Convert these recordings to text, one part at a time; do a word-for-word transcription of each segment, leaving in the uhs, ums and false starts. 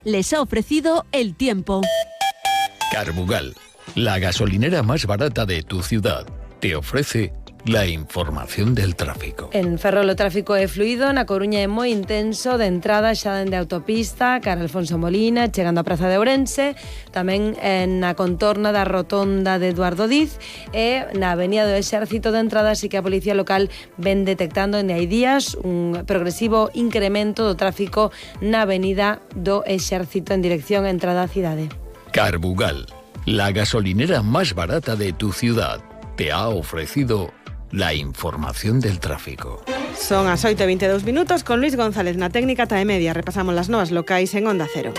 les ha ofrecido el tiempo. Carbugal, la gasolinera más barata de tu ciudad, te ofrece la información del tráfico. En Ferrol o tráfico é fluido, na Coruña é moi intenso, de entrada xa dende autopista, cara Alfonso Molina, chegando á Praza de Ourense, tamén na contorna da rotonda de Eduardo Diz e na Avenida do Exército de entrada, así que a Policía Local ven detectando en hai días un progresivo incremento do tráfico na Avenida do Exército en dirección a entrada á cidade. Carbugal, la gasolinera más barata de tu ciudad, te ha ofrecido la información del tráfico. Son as oito e veintidós minutos con Luis González na técnica T A E Media. Repasamos las novas locais en Onda Cero.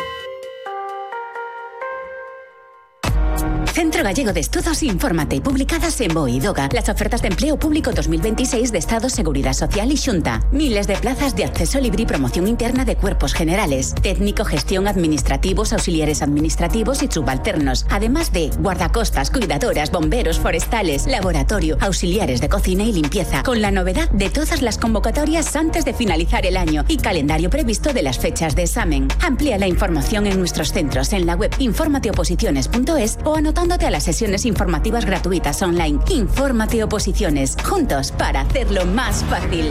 Centro Gallego de Estudos Infórmate, publicadas en BOE y DOGA. Las ofertas de empleo público dos mil veintiséis de Estado, Seguridad Social y Xunta. Miles de plazas de acceso libre y promoción interna de cuerpos generales. Técnico, gestión, administrativos, auxiliares administrativos y subalternos. Además de guardacostas, cuidadoras, bomberos, forestales, laboratorio, auxiliares de cocina y limpieza. Con la novedad de todas las convocatorias antes de finalizar el año y calendario previsto de las fechas de examen. Amplía la información en nuestros centros en la web informateoposiciones punto es o anotando a las sesiones informativas gratuitas online. Infórmate Oposiciones, juntos para hacerlo más fácil.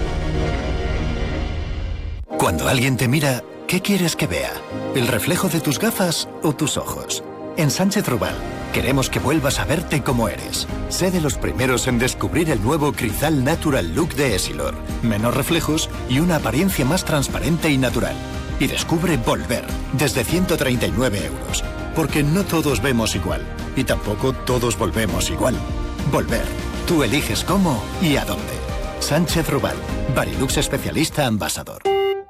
Cuando alguien te mira, ¿qué quieres que vea? ¿El reflejo de tus gafas o tus ojos? En Sánchez Rubal queremos que vuelvas a verte como eres. Sé de los primeros en descubrir el nuevo Crizal Natural Look de Essilor. Menos reflejos y una apariencia más transparente y natural. Y descubre Volver, desde ciento treinta y nueve euros. Porque no todos vemos igual. Y tampoco todos volvemos igual. Volver. Tú eliges cómo y a dónde. Sánchez Rubal. Barilux especialista ambasador.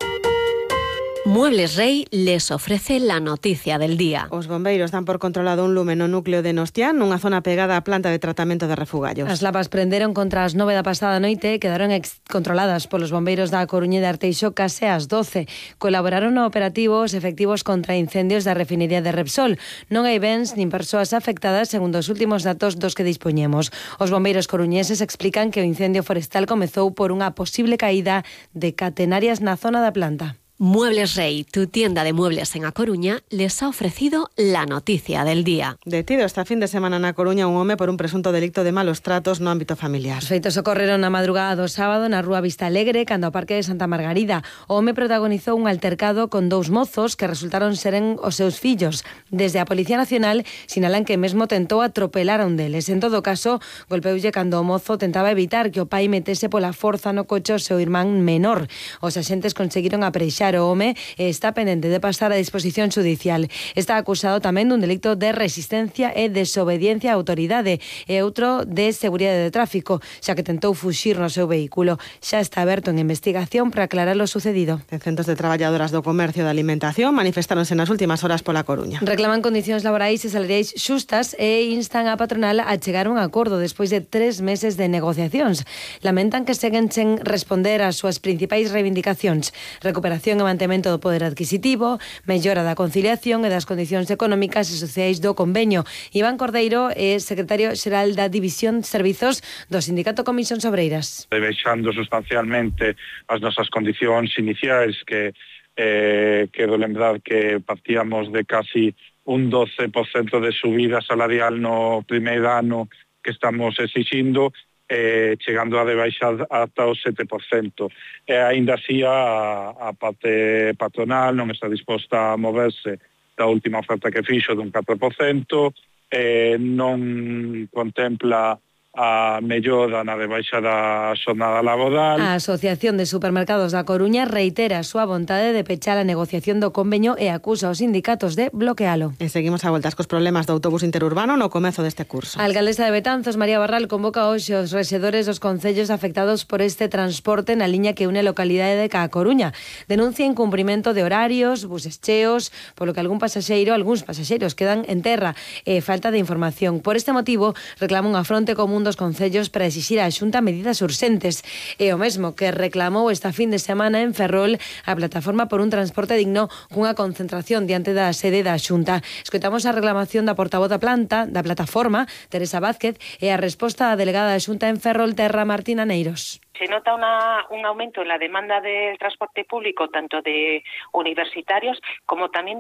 Muebles Rey les ofrece la noticia del día. Os bombeiros dan por controlado un lume no núcleo de Nostián, nunha zona pegada á planta de tratamento de refugallos. As lapas prenderon contra as nove da pasada noite e quedaron controladas polos bombeiros da Coruña e de Arteixo case ás doce. Colaboraron no operativo os efectivos contra incendios da refinería de Repsol. Non hai bens nin persoas afectadas segundo os últimos datos dos que dispoñemos. Os bombeiros coruñeses explican que o incendio forestal comezou por unha posible caída de catenarias na zona da planta. Muebles Rey, tu tienda de muebles en A Coruña, les ha ofrecido la noticia del día. Detido esta fin de semana na Coruña un home por un presunto delito de malos tratos no ámbito familiar. Os feitos ocorreron na madrugada do sábado na rúa Vista Alegre, cando ao parque de Santa Margarida. O home protagonizou un altercado con dous mozos que resultaron seren os seus fillos. Desde a Policía Nacional sinalan que mesmo tentou atropelar a un deles. En todo caso, golpeulle cando o mozo tentaba evitar que o pai metese pola forza no coche o seu irmán menor. Os axentes conseguiron apreixar o home e está pendente de pasar a disposición judicial. Está acusado tamén dun delito de resistencia e desobediencia á autoridade e outro de seguridade de tráfico, xa que tentou fuxir no seu vehículo. Xa está aberto en investigación para aclarar o sucedido. Centos de traballadoras do comercio de alimentación manifestáronse nas últimas horas pola Coruña. Reclaman condicións laborais e salariais xustas e instan a patronal a chegar a un acordo despois de tres meses de negociacións. Lamentan que seguen sen responder ás súas principais reivindicacións: recuperación e mantemento do poder adquisitivo, mellora da conciliación e das condicións económicas e sociais do convenio. Iván Cordeiro é secretario xeral da División de Servizos do Sindicato Comisións Obreiras. Baixando sustancialmente as nosas condicións iniciais, que eh, quero lembrar que partíamos de casi un doce por cento de subida salarial no primeiro ano que estamos exixindo, Eh, chegando a rebaixar ata o sete por cento. E aínda así a, a parte patronal non está disposta a moverse da última oferta que fixo dun catro por cento, eh, non contempla a mellora na rebaixa da xornada laboral. A Asociación de Supermercados da Coruña reitera a súa vontade de pechar a negociación do convenio e acusa aos sindicatos de bloquealo. E seguimos a voltas cos problemas do autobús interurbano no comezo deste curso. A alcaldesa de Betanzos, María Barral, convoca hoxe os rexedores dos concellos afectados por este transporte na liña que une a localidade de Ca Coruña. Denuncia incumprimento de horarios, buses cheos, polo que algún pasaxeiro, algúns pasaxeiros quedan en terra e falta de información. Por este motivo, reclama unha fronte común dos concellos para exixir á Xunta medidas urxentes. E o mesmo que reclamou esta fin de semana en Ferrol a plataforma por un transporte digno cunha concentración diante da sede da Xunta. Escoitamos a reclamación da portavoz da planta, da plataforma, Teresa Vázquez, e a resposta da delegada da Xunta en Ferrol, Terra Martina Neiros. Se nota una, un aumento en la demanda del transporte público, tanto de universitarios como también